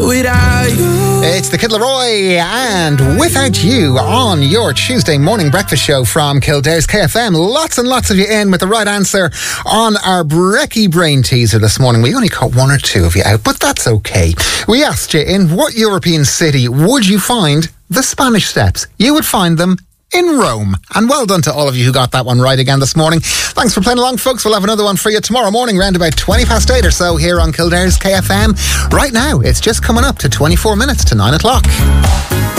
without you. It's the Kid Laroi and Without You on your Tuesday morning breakfast show from Kildare's KFM. Lots and lots of you in with the right answer on our Brekkie Brain teaser this morning. We only caught one or two of you out, but that's okay. We asked you, in what European city would you find the Spanish Steps? You would find them in Rome. And well done to all of you who got that one right again this morning. Thanks for playing along, folks. We'll have another one for you tomorrow morning around about 8:20 or so here on Kildare's KFM. Right now, it's just coming up to 24 minutes to 9 o'clock.